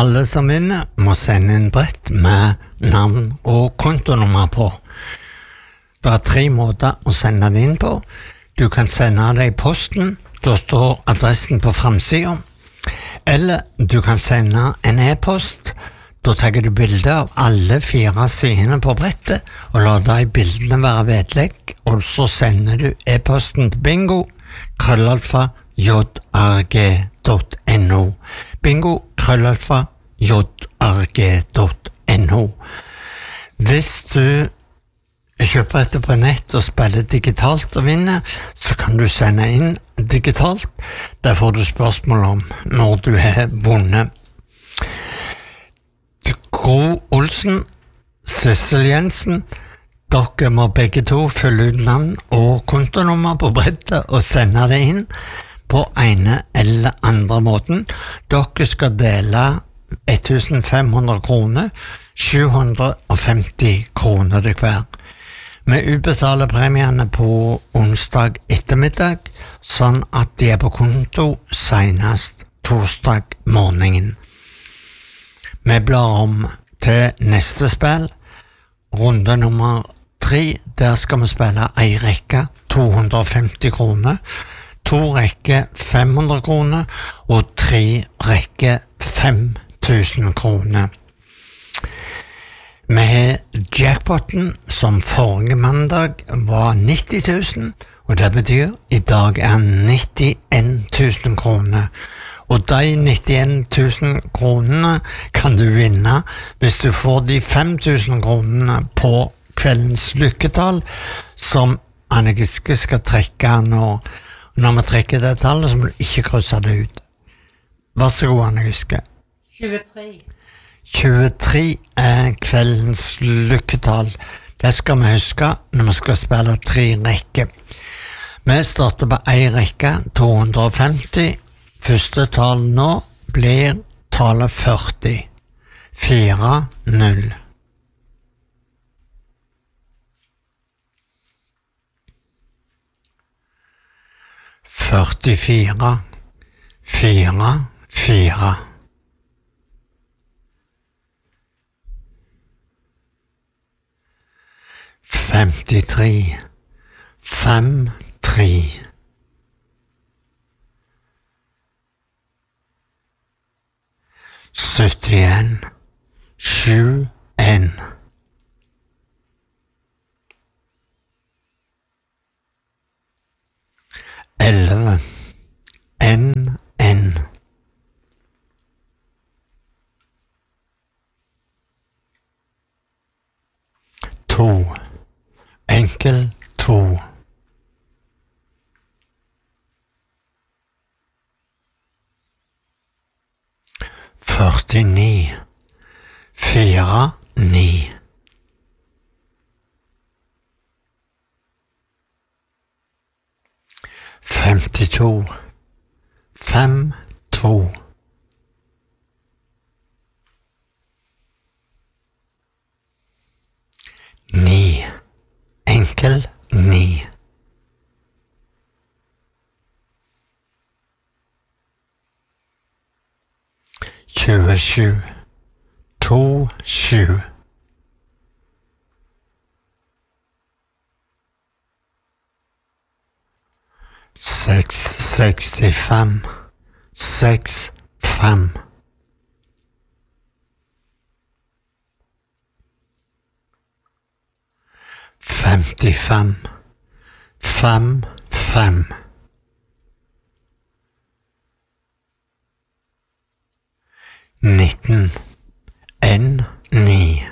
Alle som vinner må sende en brett med navn og kontonummer på. Det er 3 måter å sende det inn på. Du kan sende det i posten, da står adressen på framsiden. Eller du kan sende en e-post. Da tar du bilde av alle 4 sidene på brettet og lar de bildene være vedlegg, og så sender du e-posten til bingo@jrg.no. bingo@jrg.no. Hvis du kjøper dette på nett og spiller digitalt og vinner, så kan du sende inn digitalt. Der får du spørsmål om når du har vunnet. Gro Olsen, Sissel Jensen, dere må begge to fylle ut navn og kontonummer på brettet og sende det inn på ene eller andre måten. Dere skal dele 1500 kroner, 750 kroner til hver. Vi utbetaler premiene på onsdag ettermiddag, sånn at de er på konto senest torsdag morgenen. Vi blar om til neste spill, runde nummer 3. Der skal vi spille en rekke 250 kroner, 2 rekker 500 kroner og 3 rekker 5000 kroner. Vi har jackpotten som forrige mandag var 90 000, og det betyr i dag er 91 000 kroner. Og de 91 000 kronene kan du vinne hvis du får de 5000 kronene på kveldens lykketall, som Anne Giske skal trekke nå. Når vi trekker det tallet, så må du ikke krysse det ut. Vær så god, Anne Giske. 23. 23 er kveldens lykketall. Det skal vi huske når vi skal spille 3 rekker. Vi starter på 1 rekke, 250. Første tall nå blir tallet 40. 4-0. Førtifire, 4-4. 53, 5-3. 71, 7-1. 11, N. 2, enkel 2. 49, 4-9. 52, 5-2. 9, enkel 9. 27, 2-7. 65, 6-5. 55, 5-5. 19, N9.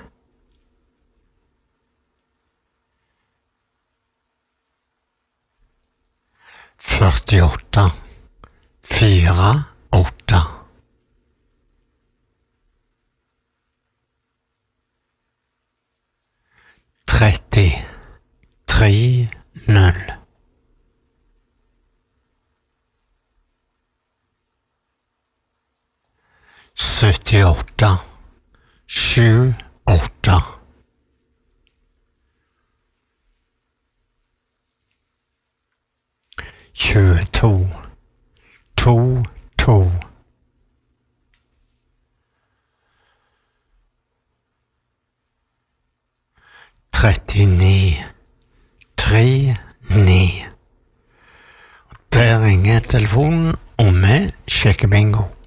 48, 4-8. 30, 3-0. 78, 7-8. 22, 2-2. 39 39. Der ringer telefonen, og vi sjekker bingo.